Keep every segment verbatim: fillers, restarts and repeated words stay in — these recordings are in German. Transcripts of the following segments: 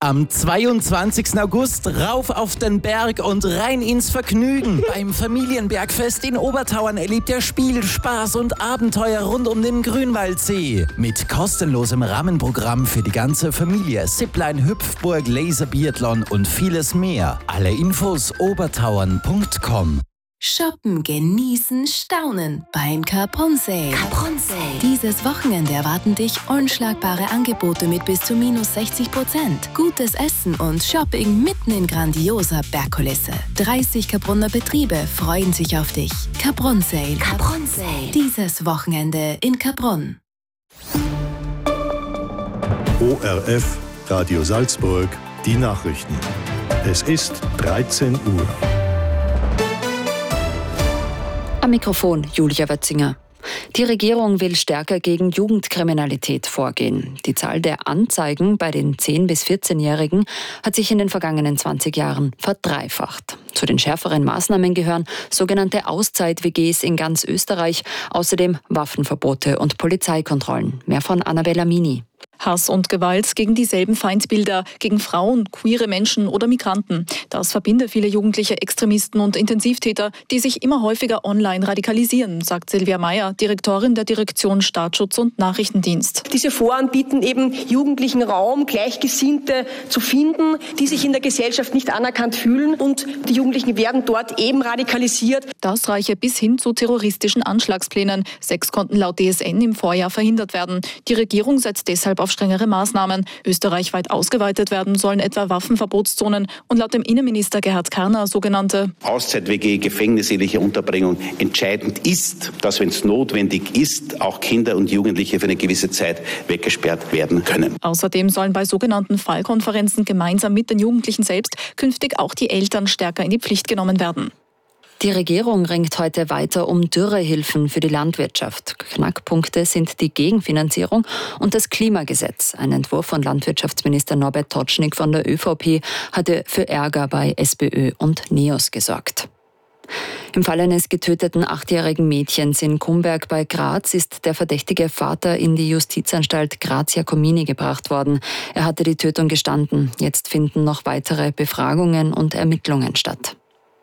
Am zweiundzwanzigsten August rauf auf den Berg und rein ins Vergnügen. Beim Familienbergfest in Obertauern erlebt ihr Spiel, Spaß und Abenteuer rund um den Grünwaldsee. Mit kostenlosem Rahmenprogramm für die ganze Familie, Zipline, Hüpfburg, Laserbiathlon und vieles mehr. Alle Infos obertauern punkt com. Shoppen, genießen, staunen beim Capron Sale. Capron Sale. Dieses Wochenende erwarten dich unschlagbare Angebote mit bis zu minus sechzig Prozent. Gutes Essen und Shopping mitten in grandioser Bergkulisse. dreißig Capronner Betriebe freuen sich auf dich. Capron Sale. Capron Sale. Dieses Wochenende in Capron. O R F, Radio Salzburg, die Nachrichten. Es ist dreizehn Uhr. Am Mikrofon Julia Wötzinger. Die Regierung will stärker gegen Jugendkriminalität vorgehen. Die Zahl der Anzeigen bei den zehn- bis vierzehnjährigen hat sich in den vergangenen zwanzig Jahren verdreifacht. Zu den schärferen Maßnahmen gehören sogenannte Auszeit-W Gs in ganz Österreich, außerdem Waffenverbote und Polizeikontrollen. Mehr von Annabella Mini. Hass und Gewalt gegen dieselben Feindbilder, gegen Frauen, queere Menschen oder Migranten. Das verbindet viele jugendliche Extremisten und Intensivtäter, die sich immer häufiger online radikalisieren, sagt Silvia Meyer, Direktorin der Direktion Staatsschutz und Nachrichtendienst. Diese Foren bieten eben Jugendlichen Raum, Gleichgesinnte zu finden, die sich in der Gesellschaft nicht anerkannt fühlen, und die Jugendlichen werden dort eben radikalisiert. Das reiche bis hin zu terroristischen Anschlagsplänen. Sechs konnten laut D S N im Vorjahr verhindert werden. Die Regierung setzt deshalb auf strengere Maßnahmen. Österreichweit ausgeweitet werden sollen etwa Waffenverbotszonen und laut dem Innenminister Gerhard Karner sogenannte Auszeit-W G, gefängnisähnliche Unterbringung. Entscheidend ist, dass, wenn es notwendig ist, auch Kinder und Jugendliche für eine gewisse Zeit weggesperrt werden können. Außerdem sollen bei sogenannten Fallkonferenzen gemeinsam mit den Jugendlichen selbst künftig auch die Eltern stärker in die Pflicht genommen werden. Die Regierung ringt heute weiter um Dürrehilfen für die Landwirtschaft. Knackpunkte sind die Gegenfinanzierung und das Klimagesetz. Ein Entwurf von Landwirtschaftsminister Norbert Totschnig von der ÖVP hatte für Ärger bei SPÖ und NEOS gesorgt. Im Fall eines getöteten achtjährigen Mädchens in Kumberg bei Graz ist der verdächtige Vater in die Justizanstalt Graz-Jacomini gebracht worden. Er hatte die Tötung gestanden. Jetzt finden noch weitere Befragungen und Ermittlungen statt.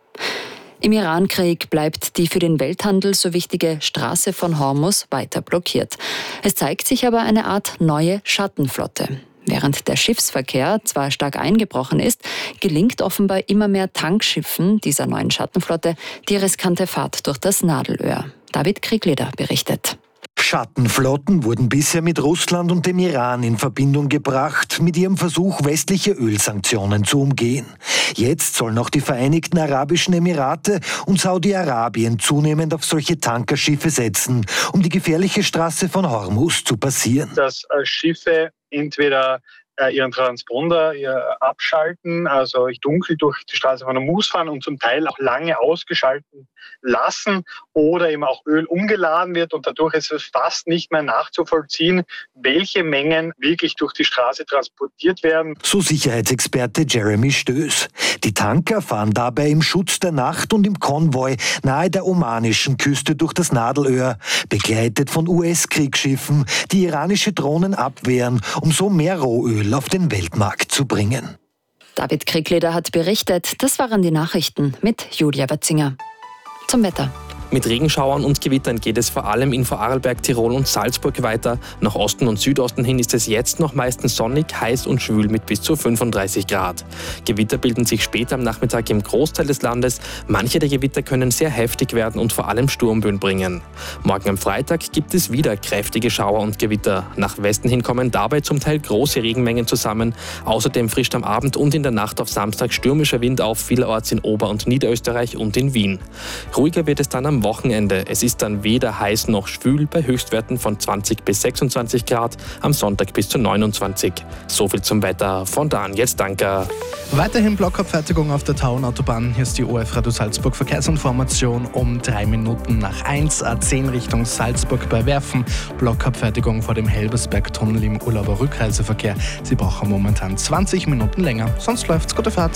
Im Irankrieg bleibt die für den Welthandel so wichtige Straße von Hormuz weiter blockiert. Es zeigt sich aber eine Art neue Schattenflotte. Während der Schiffsverkehr zwar stark eingebrochen ist, gelingt offenbar immer mehr Tankschiffen dieser neuen Schattenflotte die riskante Fahrt durch das Nadelöhr. David Kriegleder berichtet. Schattenflotten wurden bisher mit Russland und dem Iran in Verbindung gebracht, mit ihrem Versuch, westliche Ölsanktionen zu umgehen. Jetzt sollen auch die Vereinigten Arabischen Emirate und Saudi-Arabien zunehmend auf solche Tankerschiffe setzen, um die gefährliche Straße von Hormuz zu passieren. Dass Schiffe entweder ihren Transponder abschalten, also dunkel durch die Straße von Hormuz fahren und zum Teil auch lange ausgeschalten lassen, oder eben auch Öl umgeladen wird, und dadurch ist es fast nicht mehr nachzuvollziehen, welche Mengen wirklich durch die Straße transportiert werden. So Sicherheitsexperte Jeremy Stöß. Die Tanker fahren dabei im Schutz der Nacht und im Konvoi nahe der omanischen Küste durch das Nadelöhr, begleitet von U S-Kriegsschiffen, die iranische Drohnen abwehren, um so mehr Rohöl auf den Weltmarkt zu bringen. David Kriegleder hat berichtet. Das waren die Nachrichten mit Julia Wötzinger. Zum Wetter. Mit Regenschauern und Gewittern geht es vor allem in Vorarlberg, Tirol und Salzburg weiter. Nach Osten und Südosten hin ist es jetzt noch meistens sonnig, heiß und schwül mit bis zu fünfunddreißig Grad. Gewitter bilden sich später am Nachmittag im Großteil des Landes. Manche der Gewitter können sehr heftig werden und vor allem Sturmböen bringen. Morgen am Freitag gibt es wieder kräftige Schauer und Gewitter. Nach Westen hin kommen dabei zum Teil große Regenmengen zusammen. Außerdem frischt am Abend und in der Nacht auf Samstag stürmischer Wind auf, vielerorts in Ober- und Niederösterreich und in Wien. Ruhiger wird es dann am Wochenende. Es ist dann weder heiß noch schwül bei Höchstwerten von zwanzig bis sechsundzwanzig Grad, am Sonntag bis zu neunundzwanzig. So viel zum Wetter von Daniel Stanker. Weiterhin Blockabfertigung auf der Tauenautobahn. Hier ist die O F Radio Salzburg Verkehrsinformation um drei Minuten nach eins. A zehn Richtung Salzburg bei Werfen. Blockabfertigung vor dem Helbersberg-Tunnel im Urlauber Rückreiseverkehr. Sie brauchen momentan zwanzig Minuten länger. Sonst läuft's. Gute Fahrt.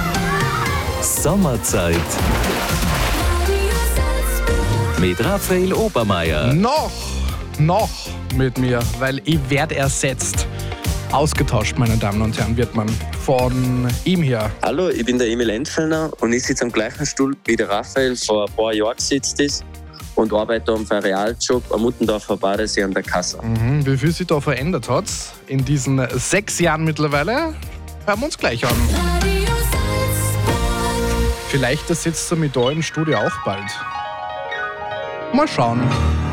Sommerzeit mit Raphael Obermeier. Noch, noch mit mir, weil ich werde ersetzt. ausgetauscht, meine Damen und Herren, wird man von ihm hier. Hallo, ich bin der Emil Entfellner und ich sitze am gleichen Stuhl wie der Raphael. Vor ein paar Jahren sitzt ist und arbeite am Realjob am Muttendorfer Badesee an der Kasse. Mhm, wie viel sich da verändert hat in diesen sechs Jahren mittlerweile, hören wir uns gleich an. Vielleicht sitzt er mit da im Studio auch bald. Mal schauen.